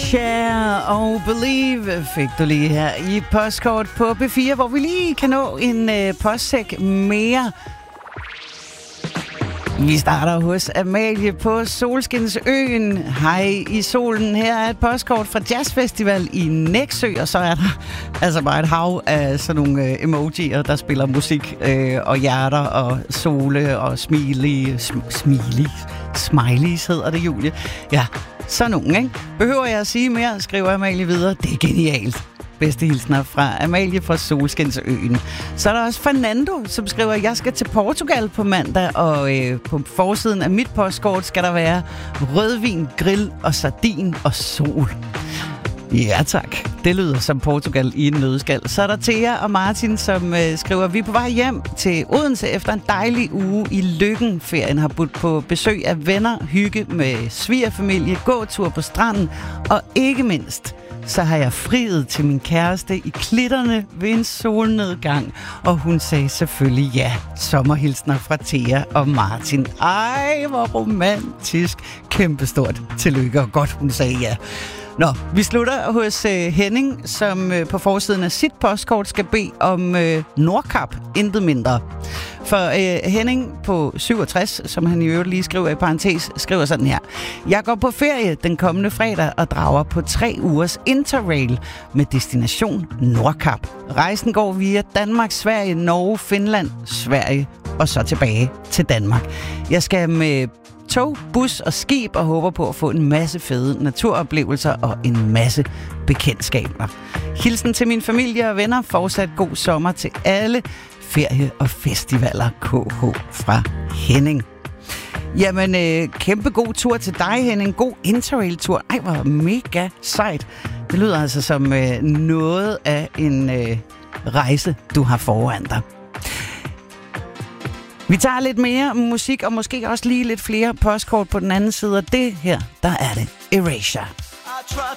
Share og Believe fik du lige her i postkort på B4, hvor vi lige kan nå en postsæk mere. Vi starter hos Amalie på Solskinsøen. Hej i solen. Her er et postkort fra Jazzfestival i Nexø, og så er der altså bare et hav af sådan nogle emojier, der spiller musik, og hjerter og sole og smileys hedder det, Julie. Ja, sådan nogen, ikke? Behøver jeg at sige mere, skriver Amalie videre. Det er genialt. Bedste hilsner fra Amalie fra Solskinsøen. Så er der også Fernando, som skriver, at jeg skal til Portugal på mandag, og på forsiden af mit postkort skal der være rødvin, grill og sardin og sol. Ja tak, det lyder som Portugal i en nøddeskal. Så er der Thea og Martin, som skriver, at vi er på vej hjem til Odense efter en dejlig uge i Lykken. Ferien har budt på besøg af venner, hygge med svigerfamilie, gåtur på stranden, og ikke mindst så har jeg friet til min kæreste i klitterne ved en solnedgang. Og hun sagde selvfølgelig ja. Sommerhilsner fra Thea og Martin. Ej, hvor romantisk. Kæmpestort tillykke, og godt hun sagde ja. Nå, vi slutter hos Henning, som på forsiden af sit postkort skal bede om Nordkap, intet mindre. For Henning på 67, som han i øvrigt lige skriver i parentes, skriver sådan her. Jeg går på ferie den kommende fredag og drager på 3 ugers interrail med destination Nordkap. Rejsen går via Danmark, Sverige, Norge, Finland, Sverige og så tilbage til Danmark. Jeg skal med tog, bus og skib og håber på at få en masse fede naturoplevelser og en masse bekendtskaber. Hilsen til min familie og venner. Fortsat god sommer til alle. Ferie og festivaler KH fra Henning. Jamen, kæmpe god tur til dig, Henning. God interrail-tur. Ej, hvor mega sejt. Det lyder altså som noget af en rejse, du har foran dig. Vi tager lidt mere musik, og måske også lige lidt flere postkort på den anden side. Og det her, der er det Erasure. I tried